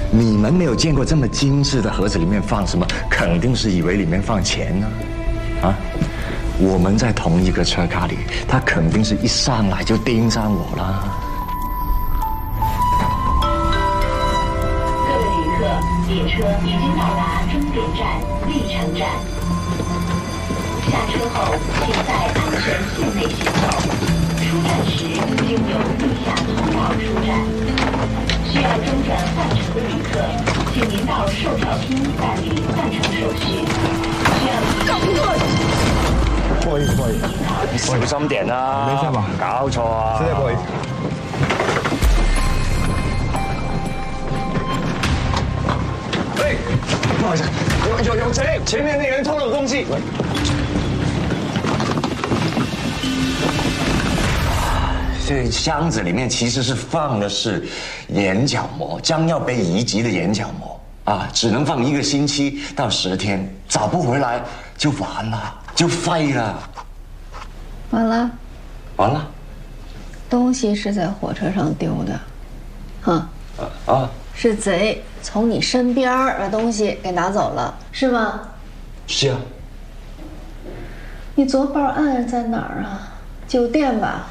你们没有见过这么精致的盒子，里面放什么？肯定是以为里面放钱呢。啊，我们在同一个车卡里，他肯定是一上来就盯上我了。 各位旅客，列车已经到达终点站历城站。下车后，请在安全线内行走。出站时经由地下通道出站。需要中转换乘的旅客，请您到售票厅办理换乘手续。需要不好意思，不好意思， 小心點啦！ 沒事吧？ 搞錯啊！ 真的不好意思。 喂，不好意思，有贼！前面那人偷了东西。这箱子里面其实是放的是眼角膜，将要被移植的眼角膜啊，只能放1个星期到10天，找不回来就完了，就废了。 完了， 完了。 东西是在火车上丢的，哼，是贼从你身边把东西给拿走了，是吗？ 是啊。 你昨报案在哪儿啊？酒店吧。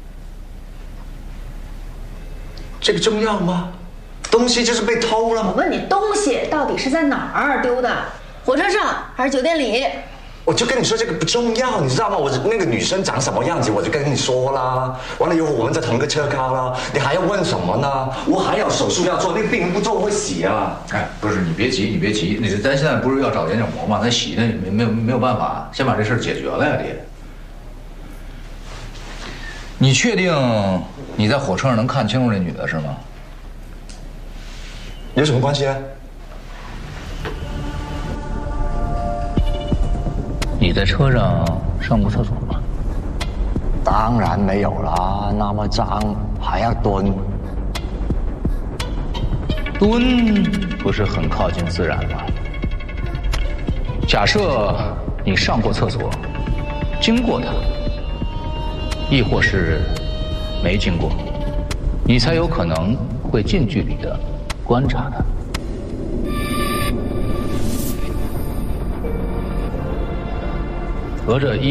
这个重要吗？东西就是被偷了吗？ 我问你，东西到底是在哪儿丢的？火车上还是酒店里？ 我就跟你说这个不重要，你知道吗？我那个女生长什么样子，我就跟你说啦。完了以后我们在同个车卡啦，你还要问什么呢？我还有手术要做，那个病人不做会死啊！ 哎，不是，你别急，你别急，咱现在不是要找眼角膜吗？咱洗那没有办法，先把这事解决了呀，爹。你确定你在火车上能看清楚这女的是吗？ 有什么关系啊？ 你在车上上过厕所吗？ 当然没有啦，那么脏还要蹲。 蹲不是很靠近自然吗？假设你上过厕所，经过它，亦或是没经过，你才有可能会近距离的观察它。隔着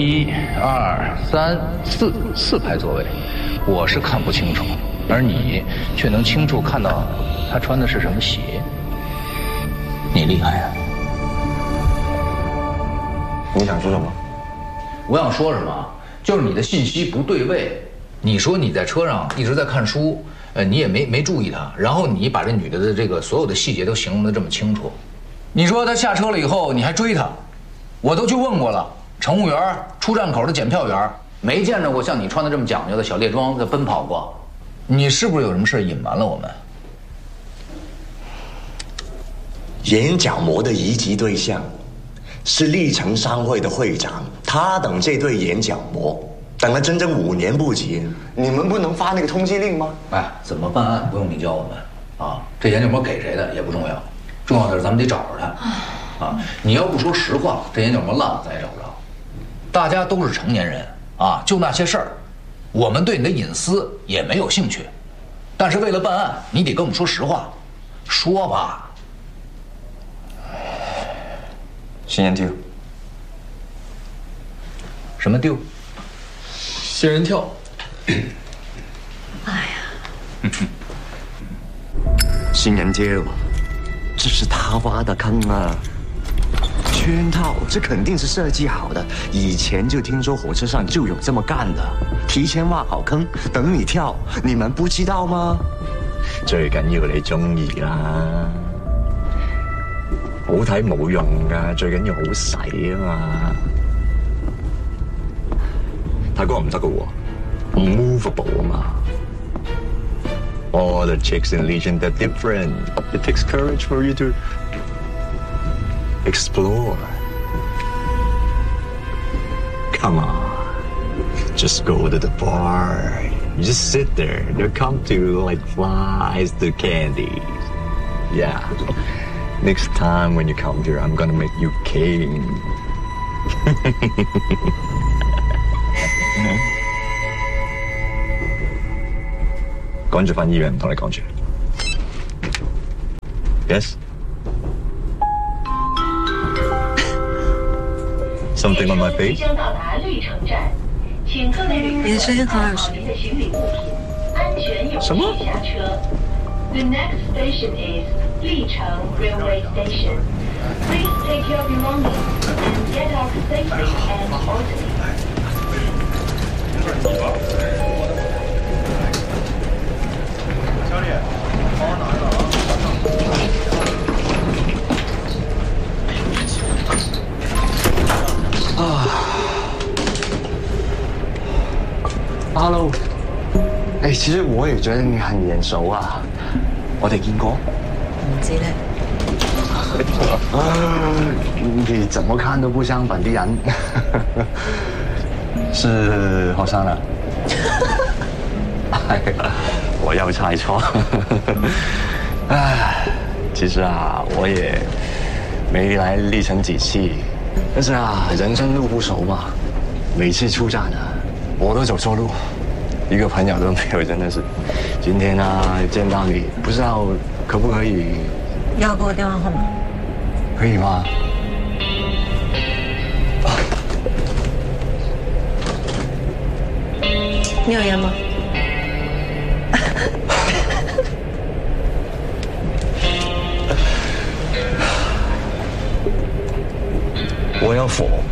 1、2、3、4排座位，我是看不清楚，而你却能清楚看到他穿的是什么鞋。你厉害啊！ 你想说什么？ 我想说什么？就是你的信息不对位。你说你在车上一直在看书，你也没注意她，然后你把这女的的这个所有的细节都形容得这么清楚。你说她下车了以后，你还追她，我都去问过了。乘务员、出站口的检票员，没见着过像你穿的这么讲究的小猎装在奔跑过。你是不是有什么事隐瞒了我们？ 眼角膜的移植对象是历城商会的会长，他等这对眼角膜等了整整5年不及，你们不能发那个通缉令吗？ 哎，怎么办案不用你教我们啊，这眼角膜给谁的也不重要，重要的是咱们得找着他啊！你要不说实话，这眼角膜烂了咱也找不着。大家都是成年人啊，就那些事儿，我们对你的隐私也没有兴趣。但是为了办案，你得跟我们说实话，说吧。 新年丢。 什么丢？ 仙人跳。 哎呀， 新人丢，这是他挖的坑啊！圈套，这肯定是设计好的。以前就听说火车上就有这么干的，提前挖好坑，等你跳。你们不知道嗎？最緊要你中意啦，好睇冇用噶，最緊要好使啊嘛。泰哥唔得噶喎 ，movable 啊嘛。All the chicks in Legion they're different. It takes courage for you to explore. Come on, just go to the bar. You just sit there. They'll come to you like flies to candy. Yeah. Next time when you come here, I'm gonna make you king. 趕住返醫院，唔同你講住。 Yes. Something on my face? 即将到达绿城站，请各位旅客带好您的行李物品，安全有序下车。The next station is 历城 Railway Station. Please take your belongings and get off safely and orderly. 小李，帮我拿一个啊。Hello， 哎，其實我也覺得你很眼熟啊，我哋見過？ 唔知咧。 你怎麼看都不像本地人，是學生啊？我又猜錯。唉，其實啊，我也沒來歷城幾次，但是啊，人生路不熟嘛，每次出站啊，我都走錯路，一個朋友都沒有，真的是。今天啊，見到你，不知道可不可以要個電話號碼？ 可以嗎？ 你有煙嗎？ 我有火。